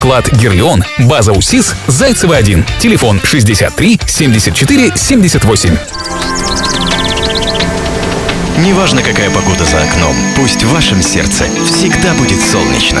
Клад Гирлеон, база УСИС, Зайцева 1, телефон 63 74 78. Неважно, какая погода за окном, пусть в вашем сердце всегда будет солнечно.